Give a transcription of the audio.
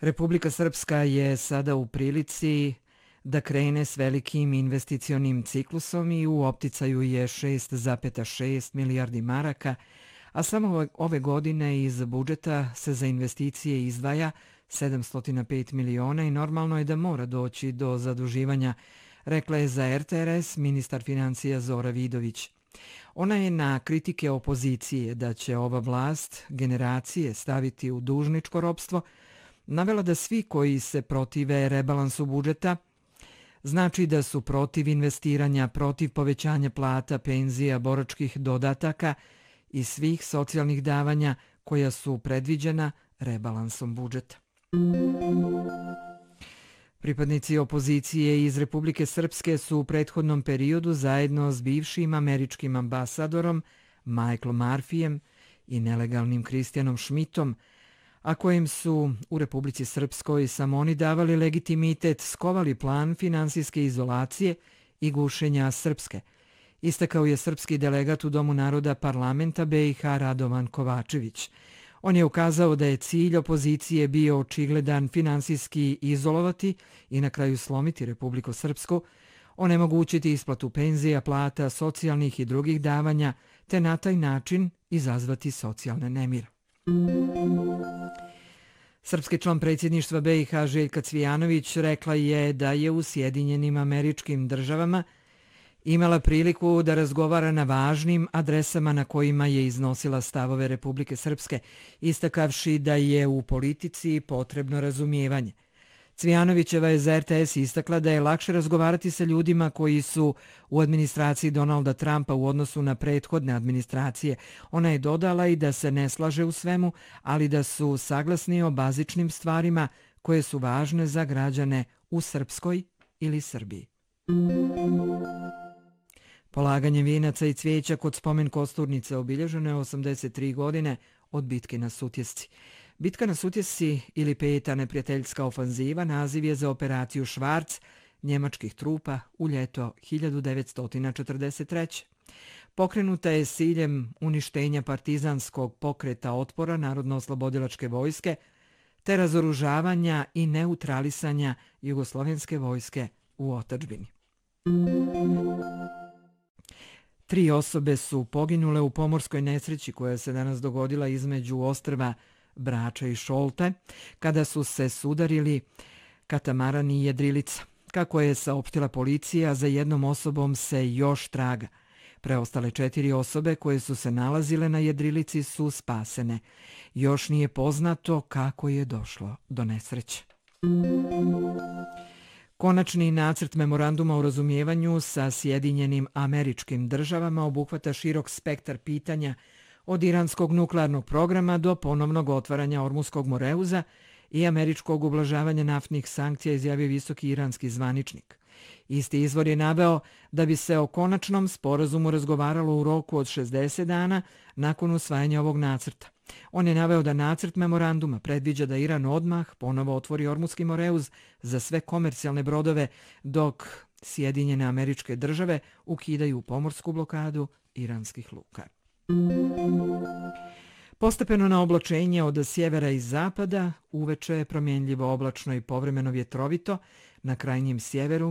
Republika Srpska je sada u prilici da krene s velikim investicionim ciklusom i u opticaju je 6,6 milijardi maraka, a samo ove godine iz budžeta se za investicije izdvaja 705 miliona i normalno je da mora doći do zaduživanja, rekla je za RTRS ministar financija Zora Vidović. Ona je na kritike opozicije da će ova vlast generacije staviti u dužničko ropstvo navela da svi koji se protive rebalansu budžeta znači da su protiv investiranja, protiv povećanja plata, penzija, boračkih dodataka i svih socijalnih davanja koja su predviđena rebalansom budžeta. Pripadnici opozicije iz Republike Srpske su u prethodnom periodu zajedno s bivšim američkim ambasadorom Michaelom Murphyjem i nelegalnim Kristijanom Schmidtom, a kojim su u Republici Srpskoj samo oni davali legitimitet, skovali plan finansijske izolacije i gušenja Srpske, istakao je srpski delegat u Domu naroda parlamenta BiH Radovan Kovačević. On je ukazao da je cilj opozicije bio očigledan finansijski izolovati i na kraju slomiti Republiku Srpsku, onemogućiti isplatu penzija, plata, socijalnih i drugih davanja, te na taj način izazvati socijalne nemire. Srpski član predsjedništva BiH Željka Cvijanović rekla je da je u Sjedinjenim Američkim Državama imala priliku da razgovara na važnim adresama na kojima je iznosila stavove Republike Srpske, istakavši da je u politici potrebno razumijevanje. Cvijanovićeva je za RTS istakla da je lakše razgovarati sa ljudima koji su u administraciji Donalda Trumpa u odnosu na prethodne administracije. Ona je dodala i da se ne slaže u svemu, ali da su saglasni o bazičnim stvarima koje su važne za građane u Srpskoj ili Srbiji. Polaganje vijenaca i cvijeća kod spomen kosturnice obilježeno je 83 godine od bitke na Sutjesci. Bitka na Sutjesci ili peta neprijateljska ofanziva naziv je za operaciju Švarc njemačkih trupa u ljeto 1943. Pokrenuta je s ciljem uništenja partizanskog pokreta otpora Narodno-oslobodilačke vojske te razoružavanja i neutralisanja jugoslovenske vojske u otadžbini. 3 osobe su poginule u pomorskoj nesreći koja se danas dogodila između ostrva Brača i Šolte, kada su se sudarili katamaran i jedrilica. Kako je saopštila policija, za jednom osobom se još traga. Preostale 4 osobe koje su se nalazile na jedrilici su spasene. Još nije poznato kako je došlo do nesreće. Konačni nacrt memoranduma o razumijevanju sa Sjedinjenim Američkim Državama obuhvata širok spektar pitanja od iranskog nuklearnog programa do ponovnog otvaranja Ormuskog moreuza i američkog ublažavanja naftnih sankcija, izjavio visoki iranski zvaničnik. Isti izvor je naveo da bi se o konačnom sporazumu razgovaralo u roku od 60 dana nakon usvajanja ovog nacrta. On je naveo da nacrt memoranduma predviđa da Iran odmah ponovo otvori Ormuski moreuz za sve komercijalne brodove, dok Sjedinjene Američke Države ukidaju pomorsku blokadu iranskih luka. Postepeno na oblačenje od sjevera i zapada, uveče je promjenljivo oblačno i povremeno vjetrovito, na krajnjem sjeveru